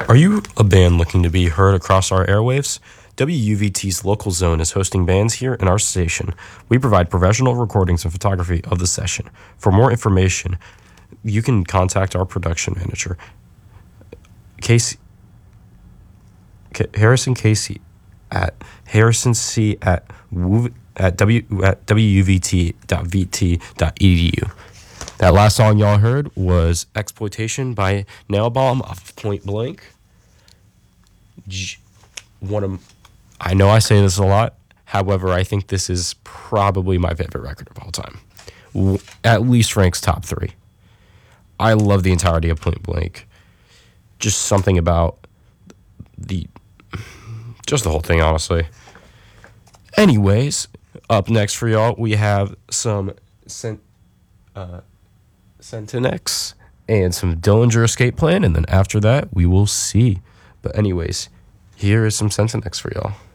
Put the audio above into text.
Are you a band looking to be heard across our airwaves? WUVT's local zone is hosting bands here in our station. We provide professional recordings and photography of the session. For more information, you can contact our production manager, Harrison Casey at wuvt.vt.edu. That last song y'all heard was Exploitation by Nailbomb off Point Blank. I know I say this a lot, however, I think this is probably my favorite record of all time. At least ranks top 3. I love the entirety of Point Blank. Just something about the whole thing, honestly. Anyways, up next for y'all, we have some Centinex and some Dillinger Escape Plan, and then after that, we will see. But anyways, here is some Centinex for y'all.